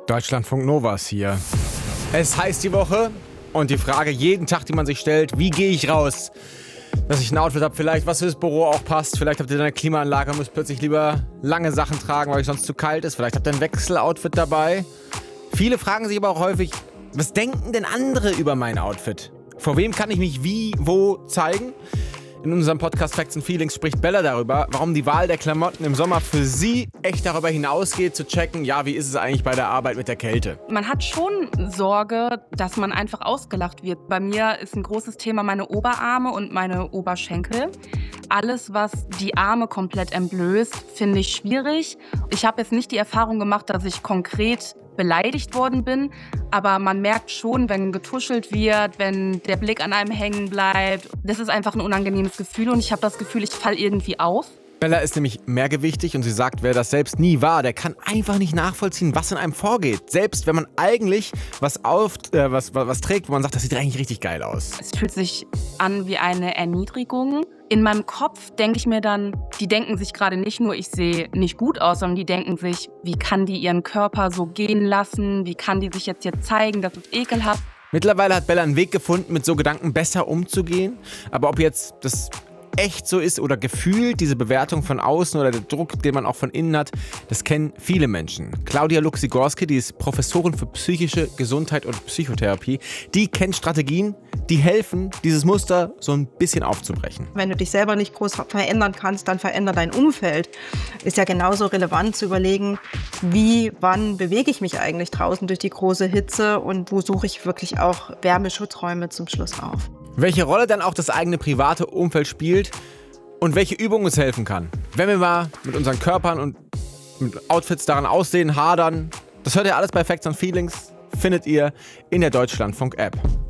Deutschlandfunk Novas hier. Es heißt die Woche und die Frage jeden Tag, die man sich stellt, wie gehe ich raus? Dass ich ein Outfit habe, vielleicht was fürs Büro auch passt. Vielleicht habt ihr eine Klimaanlage und müsst plötzlich lieber lange Sachen tragen, weil euch sonst zu kalt ist. Vielleicht habt ihr ein Wechseloutfit dabei. Viele fragen sich aber auch häufig, was denken denn andere über mein Outfit? Vor wem kann ich mich wie, wo zeigen? In unserem Podcast Facts and Feelings spricht Bella darüber, warum die Wahl der Klamotten im Sommer für sie echt darüber hinausgeht, zu checken, ja, wie ist es eigentlich bei der Arbeit mit der Kälte? Man hat schon Sorge, dass man einfach ausgelacht wird. Bei mir ist ein großes Thema meine Oberarme und meine Oberschenkel. Alles, was die Arme komplett entblößt, finde ich schwierig. Ich habe jetzt nicht die Erfahrung gemacht, dass ich konkret beleidigt worden bin, aber man merkt schon, wenn getuschelt wird, wenn der Blick an einem hängen bleibt. Das ist einfach ein unangenehmes Gefühl und ich habe das Gefühl, ich falle irgendwie auf. Bella ist nämlich mehrgewichtig und sie sagt, wer das selbst nie war, der kann einfach nicht nachvollziehen, was in einem vorgeht. Selbst wenn man eigentlich was trägt, wo man sagt, das sieht eigentlich richtig geil aus. Es fühlt sich an wie eine Erniedrigung. In meinem Kopf denke ich mir dann, die denken sich gerade nicht nur, ich sehe nicht gut aus, sondern die denken sich, wie kann die ihren Körper so gehen lassen? Wie kann die sich jetzt hier zeigen? Das ist ekelhaft. Mittlerweile hat Bella einen Weg gefunden, mit so Gedanken besser umzugehen. Aber ob jetzt das echt so ist oder gefühlt, diese Bewertung von außen oder der Druck, den man auch von innen hat, das kennen viele Menschen. Claudia Luxigorski, die ist Professorin für psychische Gesundheit und Psychotherapie, die kennt Strategien, die helfen, dieses Muster so ein bisschen aufzubrechen. Wenn du dich selber nicht groß verändern kannst, dann veränder dein Umfeld. Ist ja genauso relevant zu überlegen, wann bewege ich mich eigentlich draußen durch die große Hitze und wo suche ich wirklich auch Wärmeschutzräume zum Schluss auf. Welche Rolle dann auch das eigene private Umfeld spielt und welche Übung uns helfen kann. Wenn wir mal mit unseren Körpern und mit Outfits daran aussehen, hadern, das hört ihr alles bei Facts and Feelings, findet ihr in der Deutschlandfunk-App.